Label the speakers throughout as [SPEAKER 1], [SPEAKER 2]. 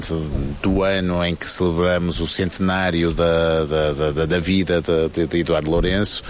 [SPEAKER 1] do ano em que celebramos o centenário da vida de Eduardo Lourenço,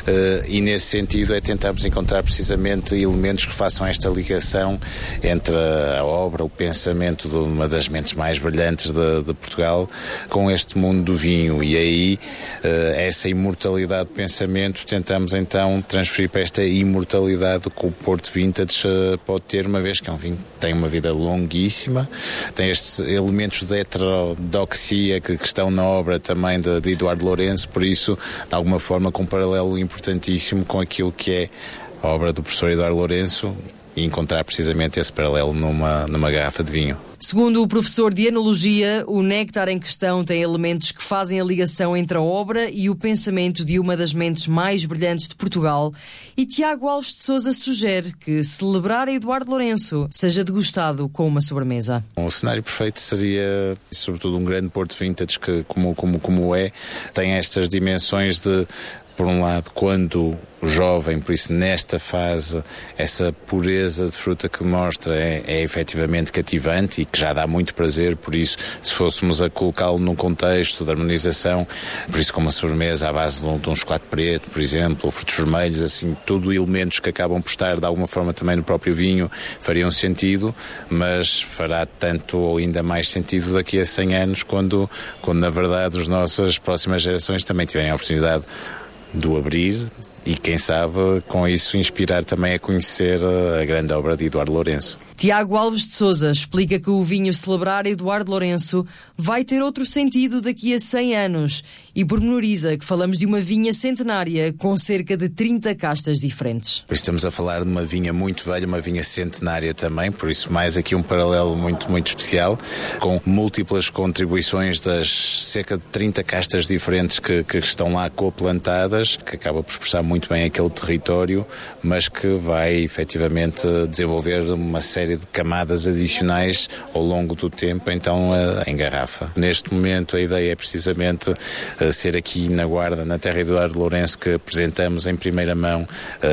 [SPEAKER 1] e nesse sentido tentarmos encontrar precisamente elementos que façam esta ligação entre a obra, o pensamento de uma das mentes mais brilhantes de Portugal com este mundo do vinho, e aí essa imortalidade de pensamento tentamos então transferir para esta imortalidade que o Porto Vintage pode ter, uma vez que é um vinho que tem uma vida longuíssima, tem estes elementos de heterodoxia que estão na obra também de Eduardo Lourenço, por isso, de alguma forma, com um paralelo importantíssimo com aquilo que é a obra do professor Eduardo Lourenço, e encontrar precisamente esse paralelo numa garrafa de vinho.
[SPEAKER 2] Segundo o professor de Enologia, o néctar em questão tem elementos que fazem a ligação entre a obra e o pensamento de uma das mentes mais brilhantes de Portugal, e Tiago Alves de Sousa sugere que celebrar Eduardo Lourenço seja degustado com uma sobremesa.
[SPEAKER 1] O cenário perfeito seria, sobretudo, um grande Porto Vintage que, como é, tem estas dimensões de, por um lado, quando o jovem, por isso nesta fase, essa pureza de fruta que mostra é efetivamente cativante e que já dá muito prazer, por isso, se fôssemos a colocá-lo num contexto de harmonização, por isso com uma sobremesa à base de um chocolate preto, por exemplo, ou frutos vermelhos, assim, tudo elementos que acabam por estar de alguma forma também no próprio vinho, fariam sentido, mas fará tanto ou ainda mais sentido daqui a 100 anos, quando na verdade as nossas próximas gerações também tiverem a oportunidade de o abrir e, quem sabe, com isso inspirar também a conhecer a grande obra de Eduardo Lourenço.
[SPEAKER 2] Tiago Alves de Sousa explica que o vinho celebrar Eduardo Lourenço vai ter outro sentido daqui a 100 anos e pormenoriza que falamos de uma vinha centenária com cerca de 30 castas diferentes.
[SPEAKER 1] Estamos a falar de uma vinha muito velha, uma vinha centenária também, por isso mais aqui um paralelo muito, muito especial, com múltiplas contribuições das cerca de 30 castas diferentes que estão lá coplantadas, que acaba por expressar muito bem aquele território, mas que vai efetivamente desenvolver uma série de camadas adicionais ao longo do tempo, então em garrafa. Neste momento a ideia é precisamente ser aqui na Guarda, na terra de Eduardo Lourenço, que apresentamos em primeira mão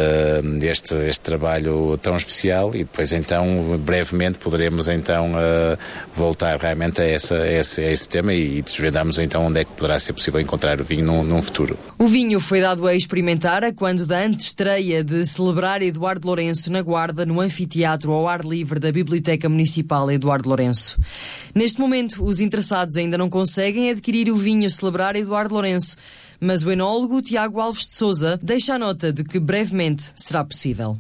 [SPEAKER 1] este trabalho tão especial, e depois então brevemente poderemos então voltar realmente a esse tema e desvendarmos então onde é que poderá ser possível encontrar o vinho num futuro.
[SPEAKER 2] O vinho foi dado a experimentar quando da antestreia de celebrar Eduardo Lourenço na Guarda, no anfiteatro ao ar livre da Biblioteca Municipal Eduardo Lourenço. Neste momento, os interessados ainda não conseguem adquirir o vinho celebrar Eduardo Lourenço, mas o enólogo Tiago Alves de Sousa deixa a nota de que brevemente será possível.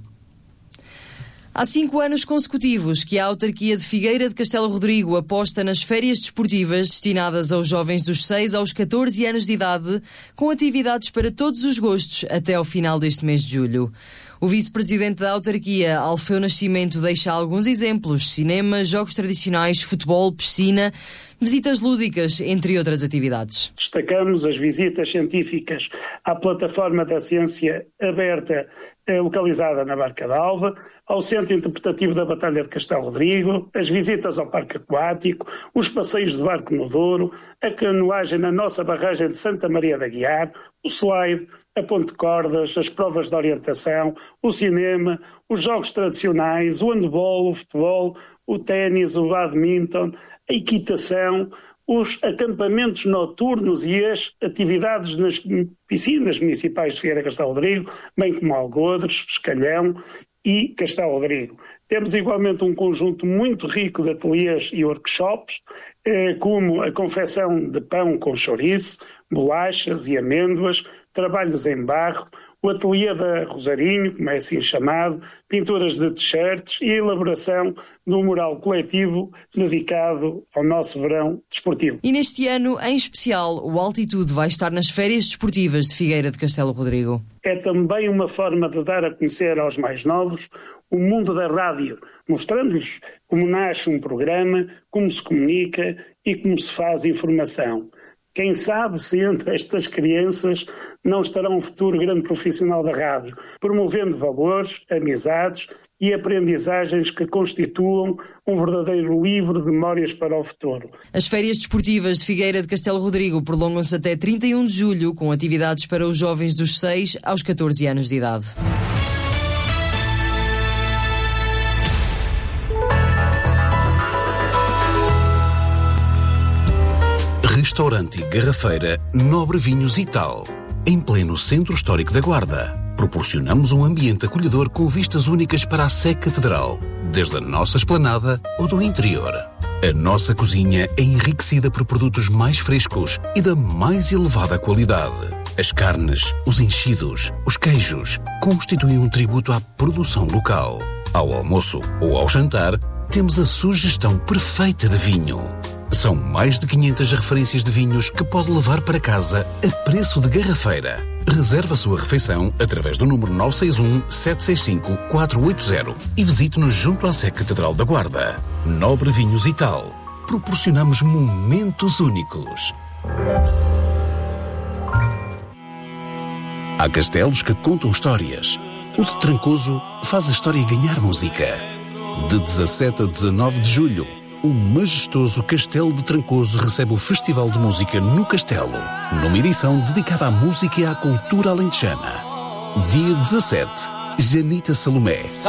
[SPEAKER 2] Há 5 anos consecutivos que a autarquia de Figueira de Castelo Rodrigo aposta nas férias desportivas destinadas aos jovens dos 6 aos 14 anos de idade, com atividades para todos os gostos até ao final deste mês de julho. O vice-presidente da autarquia, Alfeu Nascimento, deixa alguns exemplos: cinema, jogos tradicionais, futebol, piscina, visitas lúdicas, entre outras atividades.
[SPEAKER 3] Destacamos as visitas científicas à plataforma da ciência aberta localizada na Barca d'Alva, ao Centro Interpretativo da Batalha de Castelo Rodrigo, as visitas ao Parque Aquático, os passeios de barco no Douro, a canoagem na nossa barragem de Santa Maria da Guiar, o slide, a ponte de cordas, as provas de orientação, o cinema, os jogos tradicionais, o handball, o futebol, o ténis, o badminton, a equitação, os acampamentos noturnos e as atividades nas piscinas municipais de Figueira de Castelo Rodrigo, bem como Algodres, Escalhão e Castelo Rodrigo. Temos igualmente um conjunto muito rico de ateliês e workshops, como a confecção de pão com chouriço, bolachas e amêndoas, trabalhos em barro, o ateliê da Rosarinho, como é assim chamado, pinturas de t-shirts e a elaboração de um mural coletivo dedicado ao nosso verão desportivo.
[SPEAKER 2] E neste ano, em especial, o Altitude vai estar nas férias desportivas de Figueira de Castelo Rodrigo.
[SPEAKER 3] É também uma forma de dar a conhecer aos mais novos o mundo da rádio, mostrando-lhes como nasce um programa, como se comunica e como se faz informação. Quem sabe se entre estas crianças não estará um futuro grande profissional da rádio, promovendo valores, amizades e aprendizagens que constituam um verdadeiro livro de memórias para o futuro.
[SPEAKER 2] As férias desportivas de Figueira de Castelo Rodrigo prolongam-se até 31 de julho, com atividades para os jovens dos 6 aos 14 anos de idade.
[SPEAKER 4] Restaurante e Garrafeira Nobre Vinhos e Tal, em pleno Centro Histórico da Guarda. Proporcionamos um ambiente acolhedor com vistas únicas para a Sé Catedral, desde a nossa esplanada ou do interior. A nossa cozinha é enriquecida por produtos mais frescos e da mais elevada qualidade. As carnes, os enchidos, os queijos constituem um tributo à produção local. Ao almoço ou ao jantar, temos a sugestão perfeita de vinho. São mais de 500 referências de vinhos que pode levar para casa a preço de garrafeira. Reserve a sua refeição através do número 961-765-480 e visite-nos junto à Sé Catedral da Guarda. Nobre Vinhos e Tal. Proporcionamos momentos únicos. Há castelos que contam histórias. O de Trancoso faz a história ganhar música. De 17 a 19 de julho, o majestoso Castelo de Trancoso recebe o Festival de Música no Castelo, numa edição dedicada à música e à cultura alentejana. Dia 17, Janita Salomé.